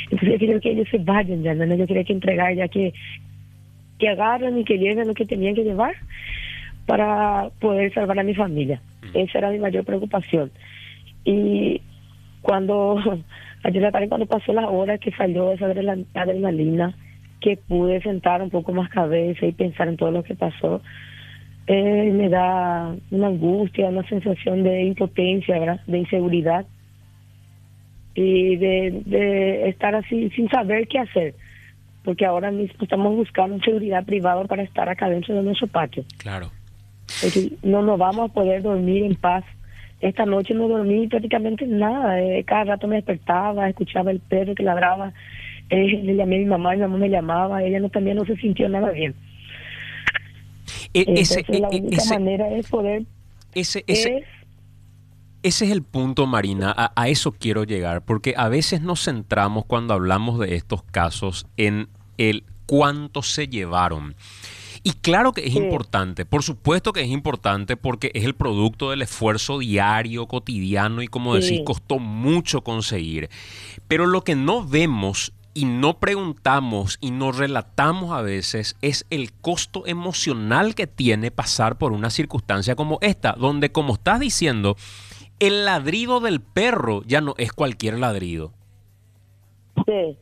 Entonces yo quería que ellos se vayan ya, ¿no? Yo quería que entregar ya que agarren y que lleven lo que tenían que llevar para poder salvar a mi familia. Esa era mi mayor preocupación. Y cuando, ayer la tarde, cuando pasó las horas que salió esa adrenalina, que pude sentar un poco más cabeza y pensar en todo lo que pasó, me da una angustia, una sensación de impotencia, ¿verdad? De inseguridad y de estar así sin saber qué hacer, porque ahora mismo estamos buscando seguridad privada para estar acá dentro de nuestro patio. Claro. Porque no nos vamos a poder dormir en paz. Esta noche no dormí prácticamente nada. Cada rato me despertaba, escuchaba el perro que ladraba. Le llamé a mi mamá me llamaba. Ella también no se sintió nada bien. Entonces la única manera es poder... Ese es el punto, Marina. A eso quiero llegar, porque a veces nos centramos cuando hablamos de estos casos en el cuánto se llevaron. Y claro que es importante, por supuesto que es importante, porque es el producto del esfuerzo diario, cotidiano, y como decís, costó mucho conseguir. Pero lo que no vemos y no preguntamos y no relatamos a veces es el costo emocional que tiene pasar por una circunstancia como esta, donde, como estás diciendo, el ladrido del perro ya no es cualquier ladrido. Sí.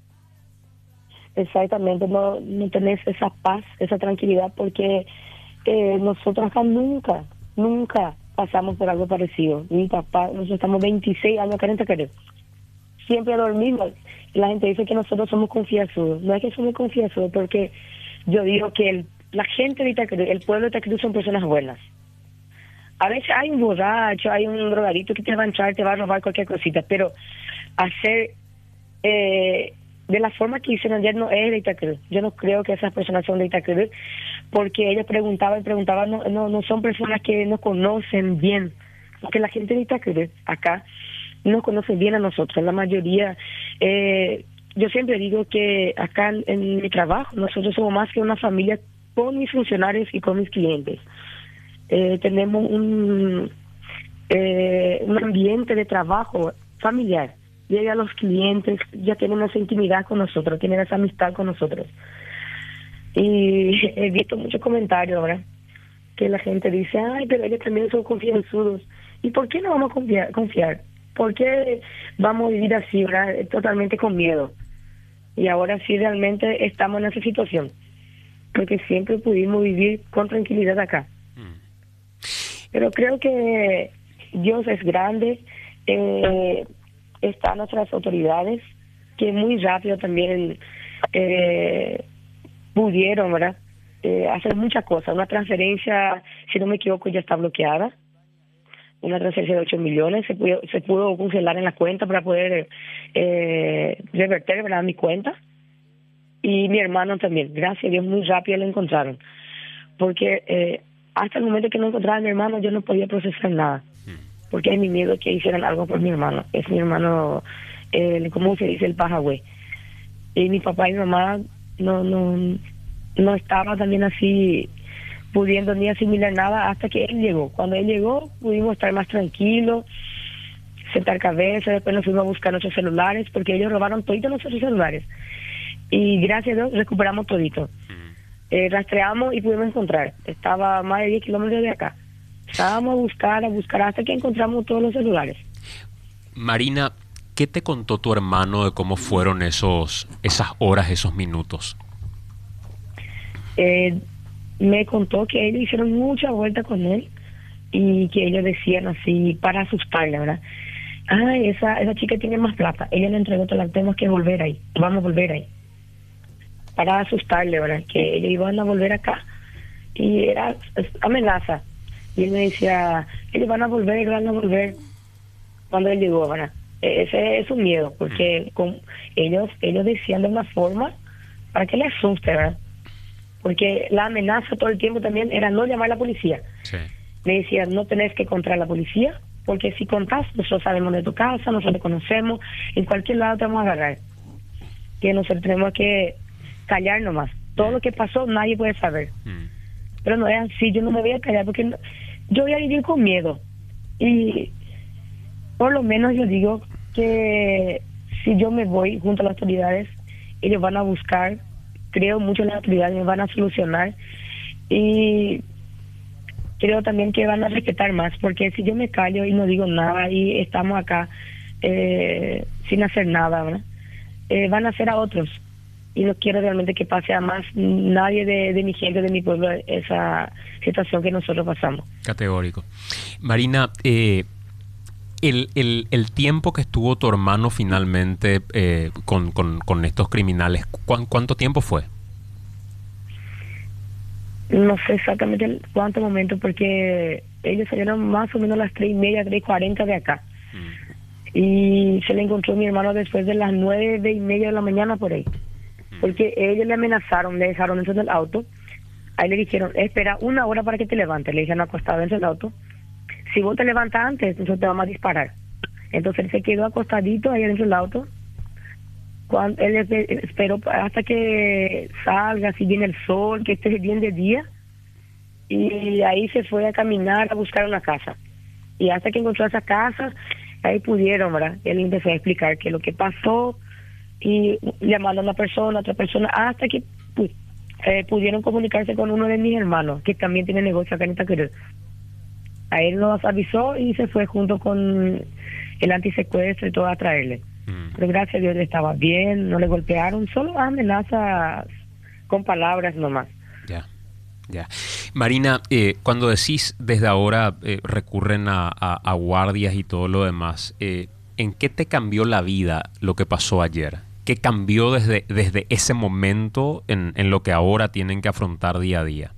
Exactamente, no tenés esa paz, esa tranquilidad, porque nosotros acá nunca pasamos por algo parecido. Mi papá, nosotros estamos 26 años acá en Itaqueré. Siempre dormimos. La gente dice que nosotros somos confianzudos. No es que somos confianzudos, porque yo digo que la gente de Itaqueré, el pueblo de Itaqueré, son personas buenas. A veces hay un borracho, hay un drogadito que te va a entrar, te va a robar cualquier cosita, pero hacer... de la forma que hicieron ayer no es de Itaqueré. Yo no creo que esas personas son de Itaqueré, porque ellos preguntaban, no son personas que nos conocen bien, porque la gente de Itaqueré acá nos conoce bien a nosotros, la mayoría. Yo siempre digo que acá en mi trabajo nosotros somos más que una familia con mis funcionarios y con mis clientes. Tenemos un ambiente de trabajo familiar. Llega a los clientes, ya tienen esa intimidad con nosotros, tienen esa amistad con nosotros. Y he visto muchos comentarios ahora que la gente dice, ay, pero ellos también son confianzudos. ¿Y por qué no vamos a confiar? ¿Por qué vamos a vivir así, verdad? Totalmente con miedo? Y ahora sí realmente estamos en esa situación, porque siempre pudimos vivir con tranquilidad acá. Pero creo que Dios es grande. Están nuestras autoridades que muy rápido también pudieron, ¿verdad? Hacer muchas cosas. Una transferencia, si no me equivoco, ya está bloqueada. Una transferencia de 8 millones se pudo congelar en la cuenta para poder reverter, ¿verdad?, mi cuenta. Y mi hermano también, gracias a Dios, muy rápido lo encontraron. Porque hasta el momento que no encontraban a mi hermano, yo no podía procesar nada. Porque es mi miedo que hicieran algo por mi hermano. Es mi hermano, ¿cómo se dice? El pajagüey. Y mi papá y mi mamá no estaban también así pudiendo ni asimilar nada hasta que él llegó. Cuando él llegó pudimos estar más tranquilos, sentar cabeza. Después nos fuimos a buscar nuestros celulares, porque ellos robaron todito nuestros celulares. Y gracias a Dios recuperamos todito. Rastreamos y pudimos encontrar. Estaba a más de 10 kilómetros de acá. Estábamos a buscar hasta que encontramos todos los celulares. Marina, ¿qué te contó tu hermano de cómo fueron esas horas, esos minutos? Me contó que ellos hicieron mucha vuelta con él y que ellos decían así para asustarle, ¿verdad? Ay, esa chica tiene más plata. Ella le entregó toda la, tenemos que volver ahí, vamos a volver ahí. Para asustarle, ¿verdad? Que ellos iban a volver acá. Y era amenaza. Y él me decía, ellos van a volver cuando él llegó, ¿verdad? Ese es un miedo, porque ellos decían de una forma para que le asuste, ¿verdad? Porque la amenaza todo el tiempo también era no llamar a la policía. Sí. Me decían, no tenés que contar a la policía, porque si contás, nosotros sabemos de tu casa, nosotros te conocemos, en cualquier lado te vamos a agarrar. Que nosotros tenemos que callar nomás. Todo lo que pasó nadie puede saber. Pero no es así, yo no me voy a callar, porque yo voy a vivir con miedo. Y por lo menos yo digo que si yo me voy junto a las autoridades, ellos van a buscar, creo mucho en las autoridades, me van a solucionar, y creo también que van a respetar más, porque si yo me callo y no digo nada y estamos acá sin hacer nada, ¿verdad? Van a hacer a otros, y no quiero realmente que pase a más nadie de mi gente, de mi pueblo, esa situación que nosotros pasamos. Categórico. Marina, el tiempo que estuvo tu hermano finalmente con estos criminales, ¿cuánto tiempo fue? No sé exactamente cuánto momento, porque ellos salieron más o menos a las 3:30, 3:40 de acá. Y se le encontró mi hermano después de las 9:30 de la mañana por ahí. Porque ellos le amenazaron, le dejaron dentro del auto. Ahí le dijeron, espera 1 hora para que te levantes. Le dijeron acostado dentro del auto. Si vos te levantas antes, nosotros te vamos a disparar. Entonces él se quedó acostadito ahí dentro del auto. Cuando él esperó hasta que salga, si viene el sol, que esté bien de día. Y ahí se fue a caminar, a buscar una casa. Y hasta que encontró esa casa, ahí pudieron, ¿verdad? Él empezó a explicar qué es lo que pasó, y llamando a una persona, otra persona, hasta que pudieron comunicarse con uno de mis hermanos, que también tiene negocio acá en Itaquerú. A él nos avisó y se fue junto con el antisecuestro y todo a traerle. Pero gracias a Dios él estaba bien, no le golpearon, solo amenazas con palabras nomás. Ya. Marina, cuando decís desde ahora recurren a guardias y todo lo demás, ¿en qué te cambió la vida lo que pasó ayer? ¿Qué cambió desde ese momento en lo que ahora tienen que afrontar día a día?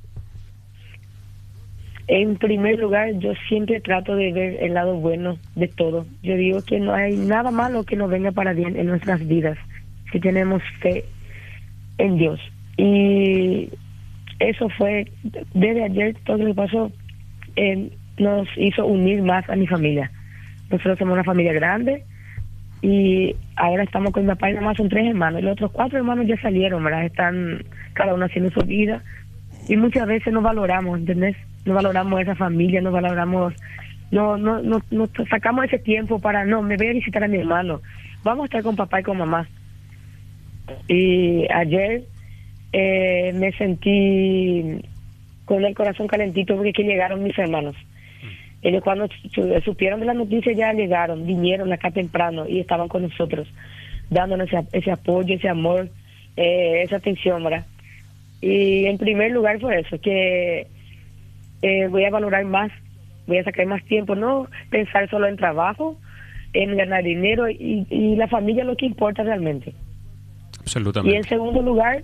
En primer lugar, yo siempre trato de ver el lado bueno de todo. Yo digo que no hay nada malo que nos venga para bien en nuestras vidas, si tenemos fe en Dios. Y eso fue, desde ayer, todo lo que pasó nos hizo unir más a mi familia. Nosotros somos una familia grande, y ahora estamos con mi papá y mi mamá, son 3 hermanos. Y los otros 4 hermanos ya salieron, ¿verdad? Están cada uno haciendo su vida. Y muchas veces no valoramos, ¿entendés? No valoramos esa familia, no valoramos, no sacamos ese tiempo para, no, me voy a visitar a mi hermano, vamos a estar con papá y con mamá. Y ayer me sentí con el corazón calentito porque que llegaron mis hermanos. Ellos cuando supieron de la noticia ya llegaron, vinieron acá temprano y estaban con nosotros, dándonos ese apoyo, ese amor, esa atención, ¿verdad? Y en primer lugar fue eso, que voy a valorar más, voy a sacar más tiempo, no pensar solo en trabajo, en ganar dinero, y la familia es lo que importa realmente. Absolutamente. Y en segundo lugar,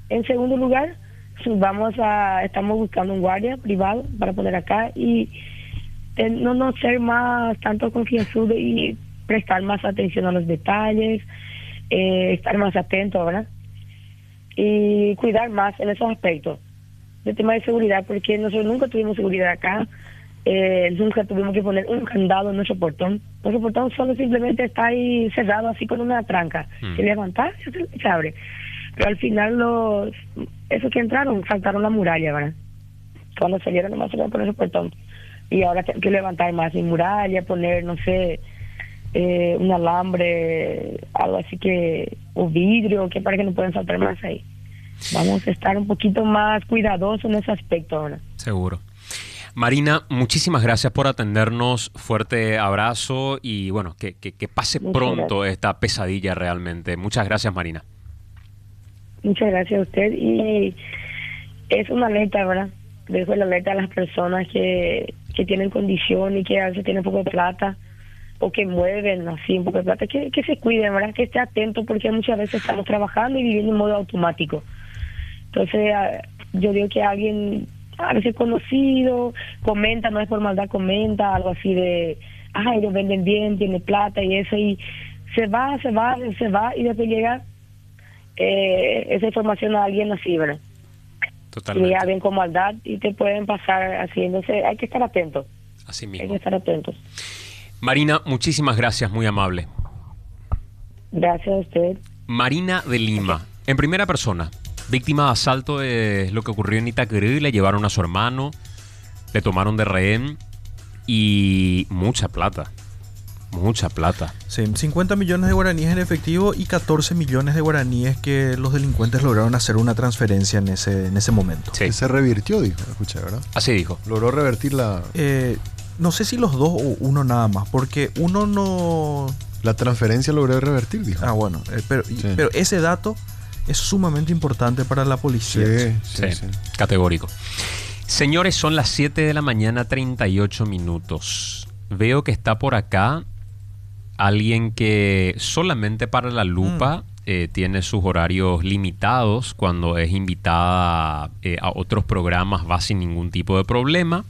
estamos buscando un guardia privado para poner acá, y no ser más tanto confianzudo y prestar más atención a los detalles, estar más atento, ¿verdad? Y cuidar más en esos aspectos. El tema de seguridad, porque nosotros nunca tuvimos seguridad acá, nunca tuvimos que poner un candado en nuestro portón. Nuestro portón solo simplemente está ahí cerrado, así con una tranca. Se levanta, se abre. Pero al final esos que entraron saltaron la muralla, ¿verdad? Cuando salieron nomás se le poner el portón. Y ahora hay que levantar más en muralla, poner, no sé, un alambre, algo así o vidrio, que para que no puedan saltar más ahí. Vamos a estar un poquito más cuidadosos en ese aspecto ahora. Seguro. Marina, muchísimas gracias por atendernos. Fuerte abrazo y bueno, que pase pronto esta pesadilla realmente. Muchas gracias, Marina. Muchas gracias a usted. Y es una alerta, ¿verdad? Dejo la alerta a las personas que tienen condición y que a veces tienen poco de plata o que mueven así un poco de plata, que se cuiden, ¿verdad? Que esté atento, porque muchas veces estamos trabajando y viviendo en modo automático. Entonces, yo digo que alguien, a veces conocido, comenta, no es por maldad, comenta algo así de, ellos venden bien, tienen plata y eso, y se va, y después llega esa información a alguien así, ¿verdad? Totalmente. Y ya ven con maldad y te pueden pasar así, entonces hay que estar atentos. Así mismo. Hay que estar atentos. Marina, muchísimas gracias, muy amable. Gracias a usted. Marina de Lima, en primera persona, víctima de asalto de lo que ocurrió en Itaquerú, le llevaron a su hermano, le tomaron de rehén y mucha plata. Mucha plata. Sí, 50 millones de guaraníes en efectivo y 14 millones de guaraníes que los delincuentes lograron hacer una transferencia en ese momento. Sí. Se revirtió, dijo, escuché, ¿verdad? Así dijo. Logró revertir la... No sé si los dos o uno nada más, porque uno no... La transferencia logró revertir, dijo. Ah, bueno, pero ese dato es sumamente importante para la policía. Sí. Categórico. Señores, son las 7 de la mañana, 38 minutos. Veo que está por acá alguien que solamente para la lupa tiene sus horarios limitados. Cuando es invitada a otros programas va sin ningún tipo de problema.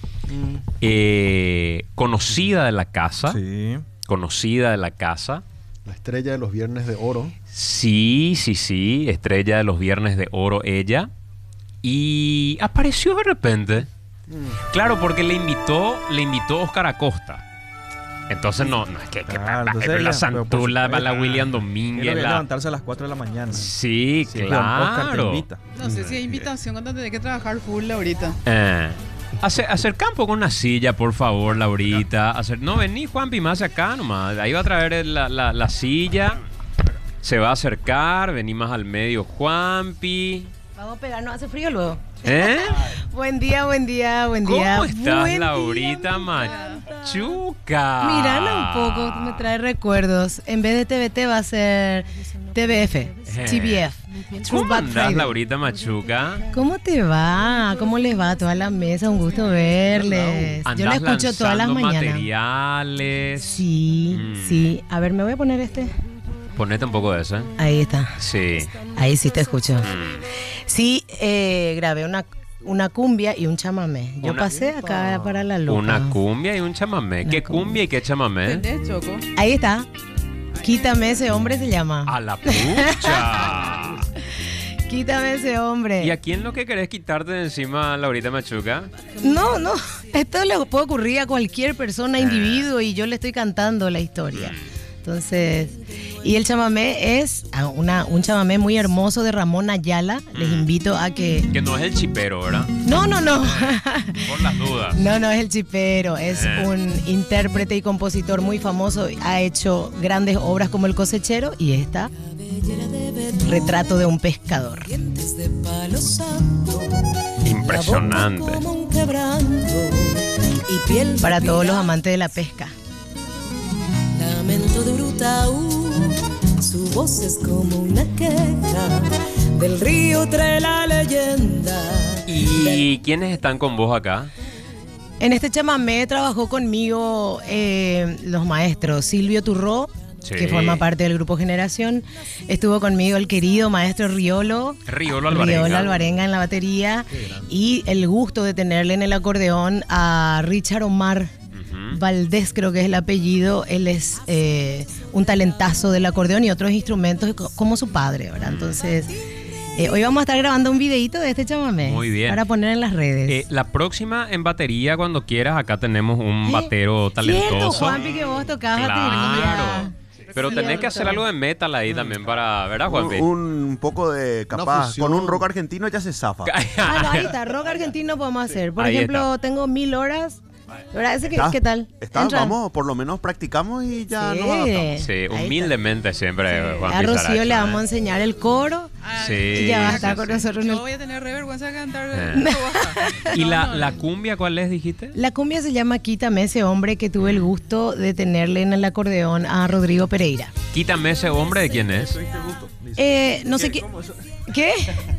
Conocida de la casa. Sí. Conocida de la casa. La estrella de los Viernes de Oro. Sí. Estrella de los Viernes de Oro ella. Y apareció de repente. Claro, porque le invitó Oscar Acosta. Entonces no es que entonces la Santula, la William Domínguez. Tiene que levantarse a las 4 de la mañana. Sí, claro. Oscar te invita. No sé si hay invitación cuando tenés que trabajar full ahorita. Hacer campo con una silla, por favor, Laurita. No, vení, Juanpi, más acá nomás. Ahí va a traer la silla. Se va a acercar, vení más al medio, Juanpi. Vamos a pegarnos, hace frío luego. Buen día. ¿Cómo estás, Buen Laurita día, Machuca? Mírala un poco, me trae recuerdos. En vez de TVT va a ser TBF, TBF. ¿Cómo andás, Laurita Machuca? ¿Cómo te va? ¿Cómo les va a toda la mesa? Un gusto verles. Yo la escucho todas las mañanas. Materiales. Sí. A ver, me voy a poner este. Ponete un poco de eso. Ahí está. Sí. Ahí sí te escucho. Sí, grabé una cumbia y un chamamé. Yo pasé acá para la lupa. Una cumbia y un chamamé. ¿Qué cumbia y qué chamamé? ¿Entendés, Choco? Ahí está. Quítame ese hombre se llama. ¡A la pucha! Quítame ese hombre. ¿Y a quién lo que querés quitarte de encima, Laurita Machuca? No. Esto le puede ocurrir a cualquier persona, individuo, y yo le estoy cantando la historia. Entonces, y el chamamé es un chamamé muy hermoso de Ramón Ayala. Les invito a que... Que no es el chipero, ¿verdad? No. Por las dudas. No es el chipero. Es un intérprete y compositor muy famoso. Ha hecho grandes obras como El Cosechero y esta, Retrato de un pescador. Impresionante. Para todos los amantes de la pesca. Lamento de Urutaú, su voz es como una queja, del río trae la leyenda. ¿Y quiénes están con vos acá? En este chamamé trabajó conmigo los maestros Silvio Turró, que forma parte del grupo Generación. Estuvo conmigo el querido maestro Riolo Alvarenga en la batería. Y el gusto de tenerle en el acordeón a Richard Omar Valdés, creo que es el apellido. Él es un talentazo del acordeón y otros instrumentos como su padre, ¿verdad? Entonces, hoy vamos a estar grabando un videito de este chamamé. Muy bien. Para poner en las redes. La próxima en batería, cuando quieras, acá tenemos un batero talentoso. Cierto, Juanpi, que vos tocás batería. Pero tenés que hacer algo de metal ahí también para, ¿verdad, Juanpi? Un poco de capaz, con un rock argentino ya se zafa. Ahí está, rock argentino podemos hacer. Por Ahí ejemplo, está. tengo 1000 horas. ¿Verdad? ¿Qué tal? Vamos, por lo menos practicamos y ya nos adaptamos. Sí, humildemente siempre, Juanpi A Rocío Saracho, le vamos a enseñar el coro. Sí. Y ya va a estar con nosotros. Yo voy a tener re vergüenza de cantar. ¿Y la cumbia cuál es, dijiste? La cumbia se llama Quítame ese hombre, que tuve el gusto de tenerle en el acordeón a Rodrigo Pereira. Quítame ese hombre, ¿de quién es? No sé qué. ¿Qué?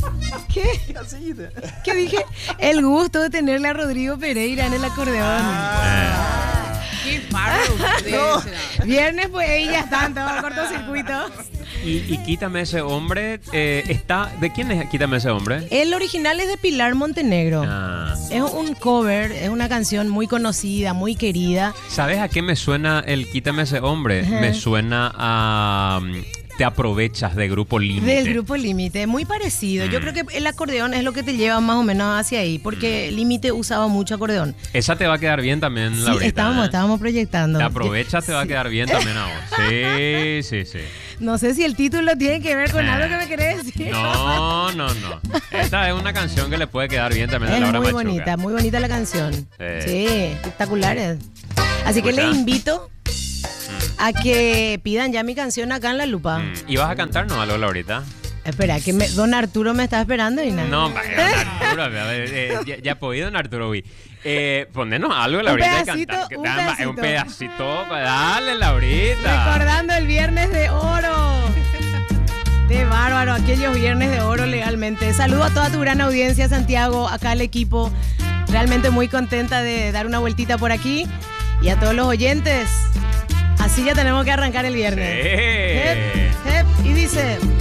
¿Qué dije? El gusto de tenerle a Rodrigo Pereira en el acordeón. Qué bárbaro. Viernes, pues ahí ya están todos cortocircuito. Y Quítame ese hombre, ¿de quién es Quítame ese hombre? El original es de Pilar Montenegro. Es un cover, es una canción muy conocida, muy querida. ¿Sabes a qué me suena el Quítame ese hombre? Me suena a... Te aprovechas de Grupo Límite. Del Grupo Límite, muy parecido. Yo creo que el acordeón es lo que te lleva más o menos hacia ahí, porque Límite usaba mucho acordeón. Esa te va a quedar bien también, Sí, Laurita. estábamos proyectando. Te aprovechas, te va a quedar bien también a vos. Sí. No sé si el título tiene que ver con algo que me querés decir. No. Esta es una canción que le puede quedar bien también a Laura Machuca. Muy bonita la canción. Sí, espectaculares. Así que les invito a que pidan ya mi canción acá en La Lupa. ¿Y vas a cantarnos algo, Laurita? Espera, que don Arturo me está esperando y nada. No, vaya, don Arturo, ya podí, don Arturo, güey. Ponernos algo, Laurita, de cantar. Un pedacito. Dale, Laurita. Recordando el Viernes de Oro. De bárbaro, aquellos Viernes de Oro legalmente. Saludo a toda tu gran audiencia, Santiago, acá al equipo. Realmente muy contenta de dar una vueltita por aquí. Y a todos los oyentes, así ya tenemos que arrancar el viernes. Sí. Y dice...